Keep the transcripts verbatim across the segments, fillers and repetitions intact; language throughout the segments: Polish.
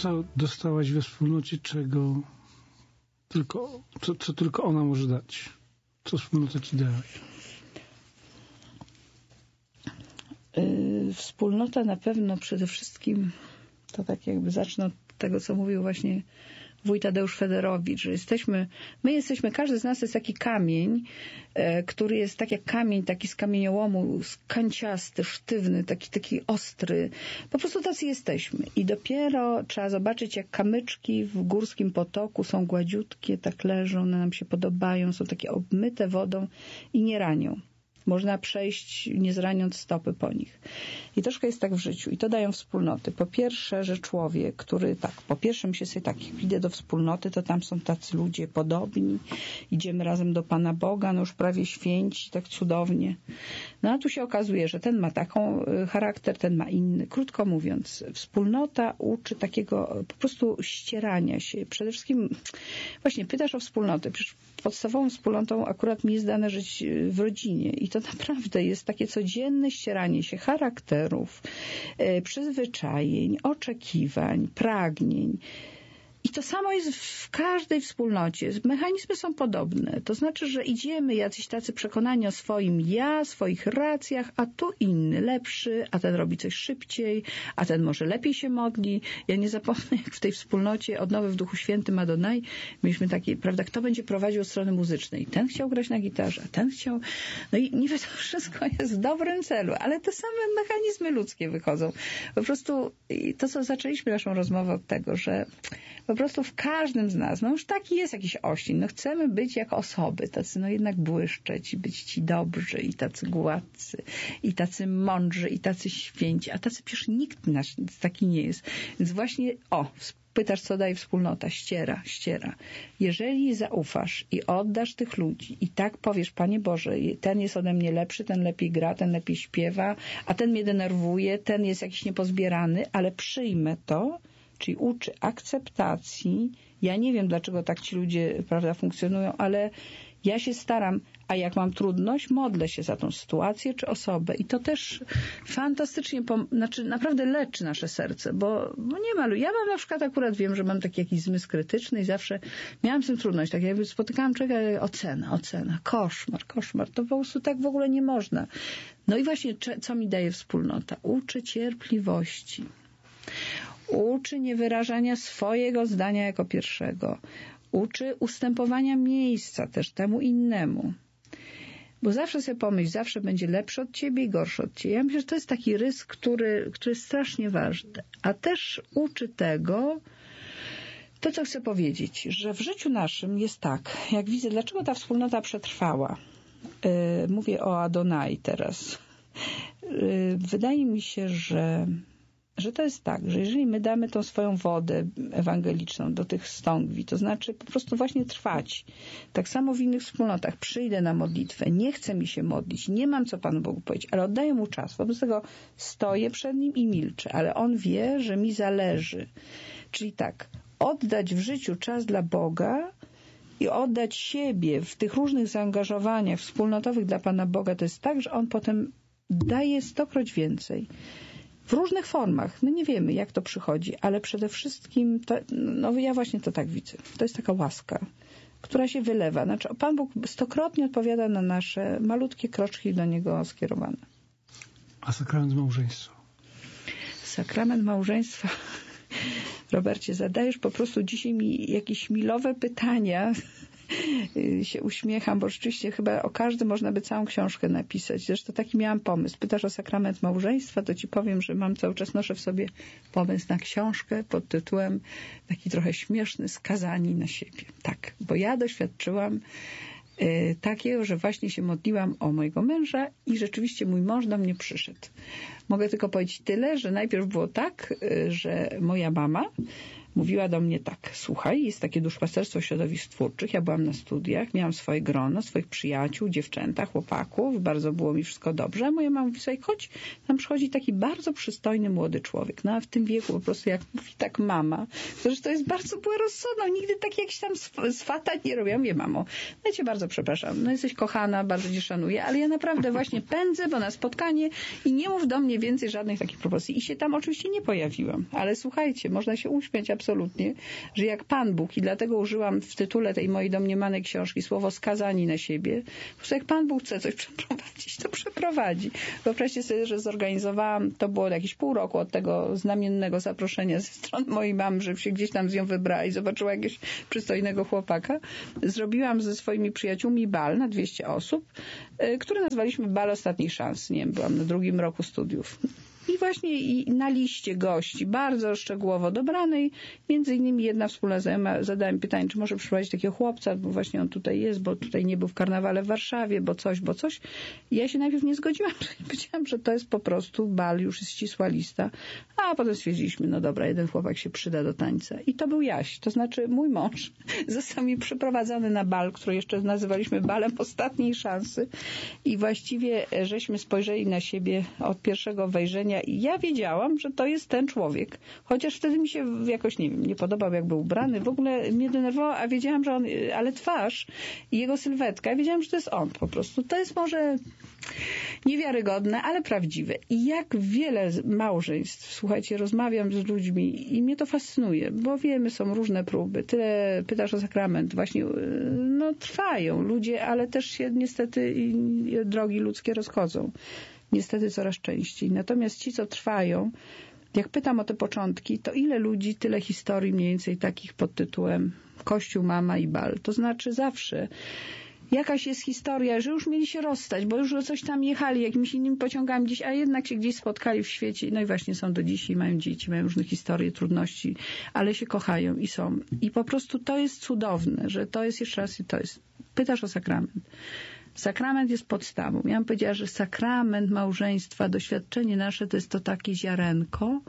co dostałaś we wspólnocie, czego tylko, co, co tylko ona może dać? Co wspólnota ci daje? Yy, wspólnota na pewno przede wszystkim, to tak jakby zacznę od tego, co mówił właśnie wuj Tadeusz Federowicz, że jesteśmy, my jesteśmy, każdy z nas jest taki kamień, e, który jest tak jak kamień, taki z kamieniołomu, kanciasty, sztywny, taki, taki ostry. Po prostu tacy jesteśmy. I dopiero trzeba zobaczyć, jak kamyczki w górskim potoku są gładziutkie, tak leżą, one nam się podobają, są takie obmyte wodą i nie ranią. Można przejść, nie zraniąc stopy po nich. I troszkę jest tak w życiu. I to dają wspólnoty. Po pierwsze, że człowiek, który tak, po pierwsze myślę sobie tak, jak idę do wspólnoty, to tam są tacy ludzie podobni. Idziemy razem do Pana Boga, no już prawie święci, tak cudownie. No a tu się okazuje, że ten ma taką charakter, ten ma inny. Krótko mówiąc, wspólnota uczy takiego po prostu ścierania się. Przede wszystkim, właśnie pytasz o wspólnotę. Przecież podstawową wspólnotą akurat mi jest dane żyć w rodzinie. I to naprawdę jest takie codzienne ścieranie się charakterów, e, przyzwyczajeń, oczekiwań, pragnień. I to samo jest w każdej wspólnocie. Mechanizmy są podobne. To znaczy, że idziemy jacyś tacy przekonani o swoim ja, swoich racjach, a tu inny, lepszy, a ten robi coś szybciej, a ten może lepiej się modli. Ja nie zapomnę, jak w tej wspólnocie Odnowy w Duchu Świętym Adonai mieliśmy takie, prawda, kto będzie prowadził od strony muzycznej. Ten chciał grać na gitarze, a ten chciał... No i niby to wszystko jest w dobrym celu, ale te same mechanizmy ludzkie wychodzą. Po prostu to, co zaczęliśmy naszą rozmowę od tego, że po prostu w każdym z nas, no już taki jest jakiś oścień, no chcemy być jak osoby, tacy no jednak błyszczeć i być ci dobrzy i tacy gładcy i tacy mądrzy i tacy święci, a tacy przecież nikt nasz taki nie jest. Więc właśnie, o, pytasz, co daje wspólnota? Ściera, ściera. Jeżeli zaufasz i oddasz tych ludzi i tak powiesz, Panie Boże, ten jest ode mnie lepszy, ten lepiej gra, ten lepiej śpiewa, a ten mnie denerwuje, ten jest jakiś niepozbierany, ale przyjmę to, czyli uczy akceptacji. Ja nie wiem, dlaczego tak ci ludzie, prawda, funkcjonują, ale ja się staram, a jak mam trudność, modlę się za tą sytuację czy osobę. I to też fantastycznie, pom- znaczy naprawdę leczy nasze serce, bo, bo nie ma ludzi. Ja mam na przykład akurat, wiem, że mam taki jakiś zmysł krytyczny i zawsze miałam z tym trudność. Tak jakby spotykałam człowieka, ocena, ocena, koszmar, koszmar. To po prostu tak w ogóle nie można. No i właśnie, co mi daje wspólnota? Uczy cierpliwości. Uczy niewyrażania swojego zdania jako pierwszego. Uczy ustępowania miejsca też temu innemu. Bo zawsze sobie pomyśl, zawsze będzie lepszy od ciebie i gorszy od ciebie. Ja myślę, że to jest taki rys, który, który jest strasznie ważny. A też uczy tego, to co chcę powiedzieć, że w życiu naszym jest tak, jak widzę, dlaczego ta wspólnota przetrwała. Yy, mówię o Adonai teraz. Yy, wydaje mi się, że że to jest tak, że jeżeli my damy tą swoją wodę ewangeliczną do tych stągwi, to znaczy po prostu właśnie trwać. Tak samo w innych wspólnotach. Przyjdę na modlitwę, nie chcę mi się modlić, nie mam co Panu Bogu powiedzieć, ale oddaję Mu czas. Wobec tego stoję przed Nim i milczę, ale On wie, że mi zależy. Czyli tak, oddać w życiu czas dla Boga i oddać siebie w tych różnych zaangażowaniach wspólnotowych dla Pana Boga, to jest tak, że On potem daje stokroć więcej. W różnych formach. My nie wiemy, jak to przychodzi, ale przede wszystkim, to, no ja właśnie to tak widzę. To jest taka łaska, która się wylewa. Znaczy, Pan Bóg stokrotnie odpowiada na nasze malutkie kroczki do Niego skierowane. A sakrament małżeństwa? Sakrament małżeństwa... Robercie, zadajesz po prostu dzisiaj mi jakieś milowe pytania. Się uśmiecham, bo rzeczywiście chyba o każdym można by całą książkę napisać. Zresztą taki miałam pomysł. Pytasz o sakrament małżeństwa, to ci powiem, że mam cały czas, noszę w sobie pomysł na książkę pod tytułem taki trochę śmieszny, Skazani na siebie. Tak, bo ja doświadczyłam y, takiego, że właśnie się modliłam o mojego męża i rzeczywiście mój mąż do mnie przyszedł. Mogę tylko powiedzieć tyle, że najpierw było tak, y, że moja mama mówiła do mnie tak: słuchaj, jest takie duszpasterstwo środowisk twórczych, ja byłam na studiach, miałam swoje grono, swoich przyjaciół, dziewczęta, chłopaków, bardzo było mi wszystko dobrze, a moja mama mówi, słuchaj, chodź, tam przychodzi taki bardzo przystojny młody człowiek, no a w tym wieku po prostu, jak mówi tak mama, zresztą jest bardzo była rozsądna, nigdy tak jakiś tam swata nie robiła. Ja mówię, mamo, no ja cię bardzo przepraszam, no jesteś kochana, bardzo cię szanuję, ale ja naprawdę właśnie pędzę, bo na spotkanie i nie mów do mnie więcej żadnych takich propozycji. I się tam oczywiście nie pojawiłam. Ale słuchajcie, można się uśmiać absolutnie, że jak Pan Bóg, i dlatego użyłam w tytule tej mojej domniemanej książki słowo skazani na siebie, po prostu jak Pan Bóg chce coś przeprowadzić, to przeprowadzi. Wyobraźcie sobie, że zorganizowałam, to było jakieś pół roku od tego znamiennego zaproszenia ze strony mojej mamy, żeby się gdzieś tam z nią wybrała i zobaczyła jakiegoś przystojnego chłopaka. Zrobiłam ze swoimi przyjaciółmi bal na dwieście osób, który nazwaliśmy Bal Ostatniej Szansy. Nie wiem, byłam na drugim roku studiów. I właśnie i na liście gości, bardzo szczegółowo dobranej, między innymi jedna wspólna znajoma zadała mi pytanie, czy może przyprowadzić takiego chłopca, bo właśnie on tutaj jest, bo tutaj nie był w karnawale w Warszawie, bo coś, bo coś. I ja się najpierw nie zgodziłam, powiedziałam, że to jest po prostu bal, już jest ścisła lista, a potem stwierdziliśmy, no dobra, jeden chłopak się przyda do tańca. I to był Jaś, to znaczy mój mąż został mi przyprowadzany na bal, który jeszcze nazywaliśmy balem ostatniej szansy i właściwie żeśmy spojrzeli na siebie od pierwszego wejrzenia i ja wiedziałam, że to jest ten człowiek. Chociaż wtedy mi się jakoś, nie wiem, nie podobał, jak był ubrany. W ogóle mnie denerwował, a wiedziałam, że on, ale twarz i jego sylwetka, ja wiedziałam, że to jest on po prostu. To jest może niewiarygodne, ale prawdziwe. I jak wiele małżeństw, słuchajcie, rozmawiam z ludźmi i mnie to fascynuje, bo wiemy, są różne próby. Tyle pytasz o sakrament. Właśnie, no trwają ludzie, ale też się niestety drogi ludzkie rozchodzą. Niestety coraz częściej. Natomiast ci, co trwają, jak pytam o te początki, to ile ludzi, tyle historii mniej więcej takich pod tytułem Kościół, mama i bal. To znaczy zawsze jakaś jest historia, że już mieli się rozstać, bo już coś tam jechali jakimiś innymi pociągami gdzieś, a jednak się gdzieś spotkali w świecie. No i właśnie są do dzisiaj, mają dzieci, mają różne historie, trudności, ale się kochają i są. I po prostu to jest cudowne, że to jest jeszcze raz i to jest. Pytasz o sakrament. Sakrament jest podstawą. Ja bym powiedziała, że sakrament małżeństwa, doświadczenie nasze to jest to takie ziarenko.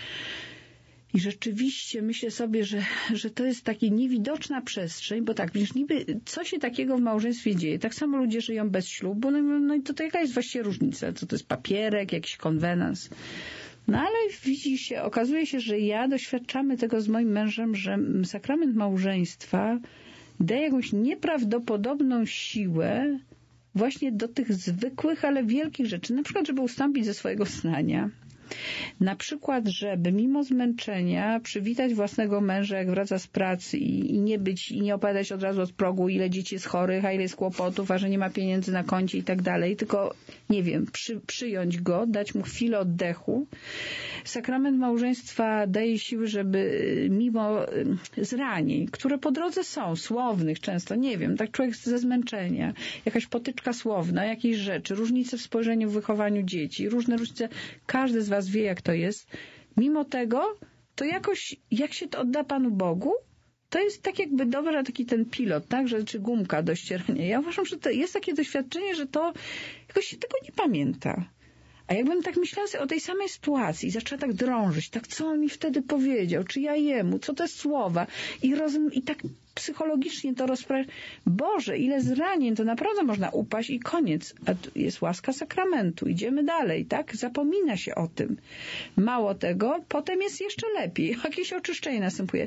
I rzeczywiście myślę sobie, że, że to jest taka niewidoczna przestrzeń, bo tak, wiesz, niby co się takiego w małżeństwie dzieje? Tak samo ludzie żyją bez ślubu, no, no i to, to jaka jest właściwie różnica? Co to jest papierek, jakiś konwenans? No ale widzi się, okazuje się, że ja doświadczamy tego z moim mężem, że sakrament małżeństwa daje jakąś nieprawdopodobną siłę właśnie do tych zwykłych, ale wielkich rzeczy. Na przykład, żeby ustąpić ze swojego snania. Na przykład, żeby mimo zmęczenia przywitać własnego męża, jak wraca z pracy i, i nie być, i nie opowiadać od razu od progu, ile dzieci jest chorych, a ile jest kłopotów, a że nie ma pieniędzy na koncie i tak dalej, tylko, nie wiem, przy, przyjąć go, dać mu chwilę oddechu. Sakrament małżeństwa daje siły, żeby mimo zranień, które po drodze są, słownych często, nie wiem, tak człowiek ze zmęczenia, jakaś potyczka słowna, jakieś rzeczy, różnice w spojrzeniu, w wychowaniu dzieci, różne różnice, każdy z was wie, jak to jest. Mimo tego, to jakoś, jak się to odda Panu Bogu, to jest tak jakby dobra taki ten pilot, tak, że, czy gumka do ścierania. Ja uważam, że to jest takie doświadczenie, że to jakoś się tego nie pamięta. A jakbym tak myślała sobie o tej samej sytuacji i zaczęła tak drążyć, tak co on mi wtedy powiedział, czy ja jemu, co te słowa i, roz, i tak psychologicznie to rozprawiać. Boże, ile zranień, to naprawdę można upaść i koniec. A tu jest łaska sakramentu, idziemy dalej, tak? Zapomina się o tym. Mało tego, potem jest jeszcze lepiej. Jakieś oczyszczenie następuje.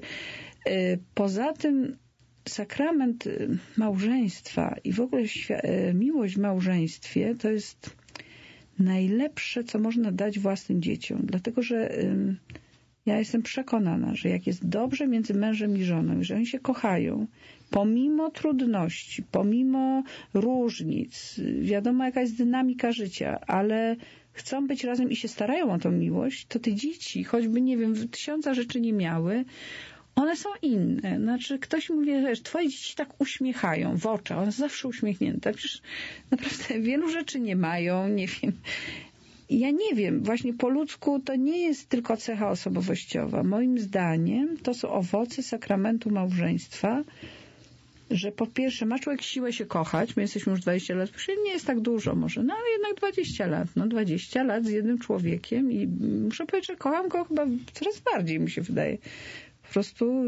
Poza tym sakrament małżeństwa i w ogóle miłość w małżeństwie to jest najlepsze, co można dać własnym dzieciom. Dlatego, że ym, ja jestem przekonana, że jak jest dobrze między mężem i żoną, że oni się kochają, pomimo trudności, pomimo różnic, wiadomo jaka jest dynamika życia, ale chcą być razem i się starają o tą miłość, to te dzieci, choćby, nie wiem, tysiąca rzeczy nie miały, one są inne. Znaczy, ktoś mówi, że twoje dzieci tak uśmiechają w oczach, one są zawsze uśmiechnięte. Przecież naprawdę wielu rzeczy nie mają, nie wiem. Ja nie wiem, właśnie po ludzku to nie jest tylko cecha osobowościowa. Moim zdaniem to są owoce sakramentu małżeństwa, że po pierwsze ma człowiek siłę się kochać, my jesteśmy już dwadzieścia lat, nie jest tak dużo może, no ale jednak dwadzieścia lat, no dwadzieścia lat z jednym człowiekiem i muszę powiedzieć, że kocham go chyba coraz bardziej, mi się wydaje. Po prostu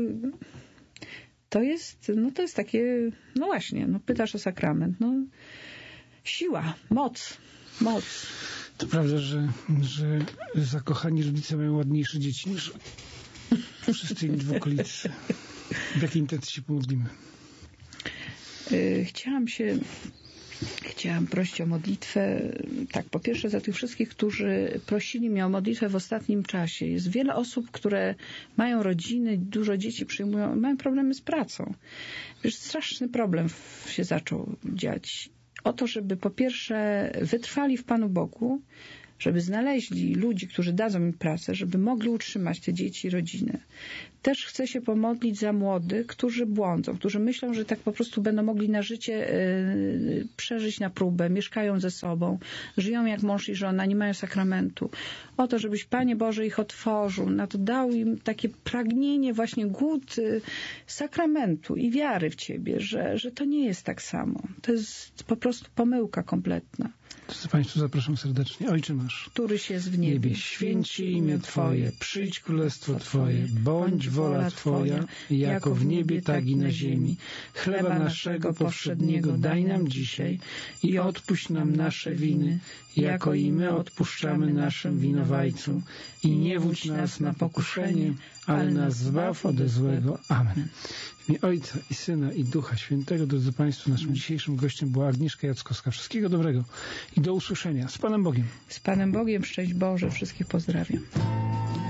to jest, no to jest takie, no właśnie, no pytasz o sakrament, no siła, moc, moc. To prawda, że, że zakochani rodzice mają ładniejsze dzieci niż wszyscy inni w okolicy. W jakiej intencji się pomodlimy? Chciałam się Chciałam prosić o modlitwę, tak, po pierwsze za tych wszystkich, którzy prosili mnie o modlitwę w ostatnim czasie. Jest wiele osób, które mają rodziny, dużo dzieci przyjmują, mają problemy z pracą. Wiesz, straszny problem się zaczął dziać. O to, żeby po pierwsze wytrwali w Panu Bogu, żeby znaleźli ludzi, którzy dadzą im pracę, żeby mogli utrzymać te dzieci i rodzinę. Też chcę się pomodlić za młodych, którzy błądzą, którzy myślą, że tak po prostu będą mogli na życie yy, przeżyć na próbę, mieszkają ze sobą, żyją jak mąż i żona, nie mają sakramentu. O to, żebyś, Panie Boże, ich otworzył, na to dał im takie pragnienie, właśnie głód yy, sakramentu i wiary w Ciebie, że, że to nie jest tak samo. To jest po prostu pomyłka kompletna. Drodzy Państwo, zapraszam serdecznie. Ojcze nasz, któryś jest w niebie, święć się imię Twoje, przyjdź królestwo Twoje, bądź wola Twoja, jako w niebie, tak i na ziemi. Chleba naszego powszedniego daj nam dzisiaj i odpuść nam nasze winy, jako i my odpuszczamy naszym winowajcom. I nie wódź nas na pokuszenie, ale nas zbaw ode złego. Amen. W imię Ojca i Syna i Ducha Świętego, drodzy Państwo, naszym dzisiejszym gościem była Agnieszka Jackowska. Wszystkiego dobrego i do usłyszenia. Z Panem Bogiem. Z Panem Bogiem, szczęść Boże, wszystkich pozdrawiam.